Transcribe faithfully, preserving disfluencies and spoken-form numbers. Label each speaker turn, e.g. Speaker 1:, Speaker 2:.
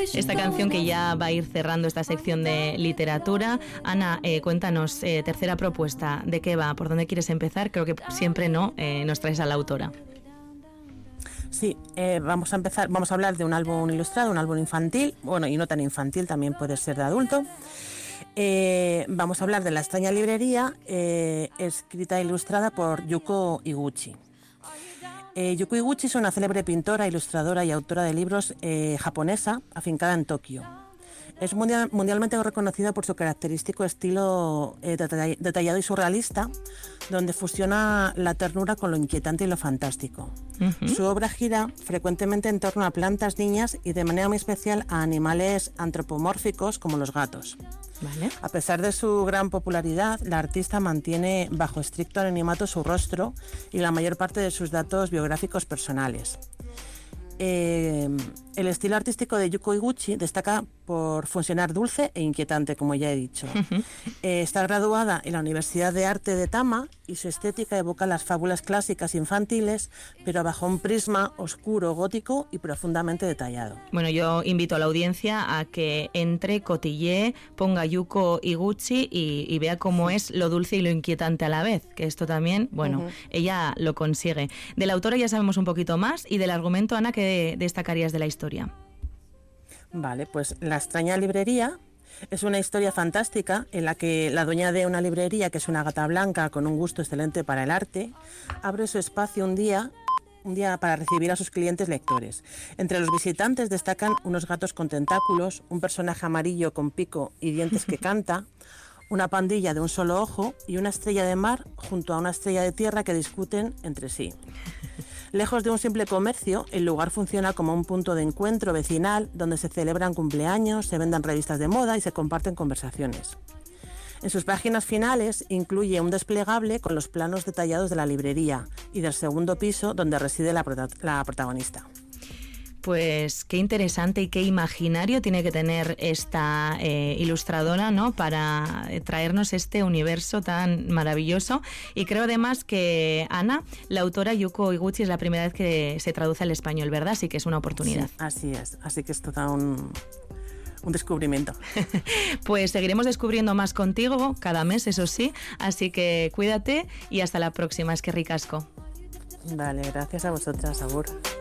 Speaker 1: esta canción que ya va a ir cerrando esta sección de literatura. Ana, eh, cuéntanos, eh, tercera propuesta, ¿de qué va? ¿Por dónde quieres empezar? Creo que siempre no eh, nos traes a la autora.
Speaker 2: Sí, eh, vamos a empezar, vamos a hablar de un álbum ilustrado, un álbum infantil, bueno, y no tan infantil, también puede ser de adulto. Eh, vamos a hablar de La extraña librería, eh, escrita e ilustrada por Yuko Iguchi. Eh, Yuko Iguchi es una célebre pintora, ilustradora y autora de libros eh, japonesa, afincada en Tokio. Es mundial, mundialmente reconocida por su característico estilo eh, detall- detallado y surrealista, donde fusiona la ternura con lo inquietante y lo fantástico. Uh-huh. Su obra gira frecuentemente en torno a plantas, niñas y de manera muy especial a animales antropomórficos como los gatos. Vale. A pesar de su gran popularidad, la artista mantiene bajo estricto anonimato su rostro y la mayor parte de sus datos biográficos personales. Eh, el estilo artístico de Yuko Iguchi destaca por funcionar dulce e inquietante, como ya he dicho. Uh-huh. Eh, está graduada en la Universidad de Arte de Tama y su estética evoca las fábulas clásicas infantiles, pero bajo un prisma oscuro, gótico y profundamente detallado.
Speaker 1: Bueno, yo invito a la audiencia a que entre, cotille, ponga Yuko Iguchi y, y vea cómo es lo dulce y lo inquietante a la vez, que esto también, bueno, uh-huh. ella lo consigue. De la autora ya sabemos un poquito más y del argumento, Ana, ¿qué destacarías de la historia?
Speaker 2: Vale, pues La extraña librería es una historia fantástica en la que la dueña de una librería, que es una gata blanca con un gusto excelente para el arte, abre su espacio un día, un día para recibir a sus clientes lectores. Entre los visitantes destacan unos gatos con tentáculos, un personaje amarillo con pico y dientes que canta, una pandilla de un solo ojo y una estrella de mar junto a una estrella de tierra que discuten entre sí. Lejos de un simple comercio, el lugar funciona como un punto de encuentro vecinal donde se celebran cumpleaños, se venden revistas de moda y se comparten conversaciones. En sus páginas finales incluye un desplegable con los planos detallados de la librería y del segundo piso donde reside la, prota- la protagonista.
Speaker 1: Pues qué interesante y qué imaginario tiene que tener esta eh, ilustradora, ¿no?, para traernos este universo tan maravilloso. Y creo además que Ana, la autora Yuko Iguchi, es la primera vez que se traduce al español, ¿verdad? Así que es una oportunidad.
Speaker 2: Sí, así es, así que es todo un, un descubrimiento.
Speaker 1: Pues seguiremos descubriendo más contigo cada mes, eso sí, así que cuídate y hasta la próxima. Es que ricasco.
Speaker 2: Vale, gracias a vosotras, agur.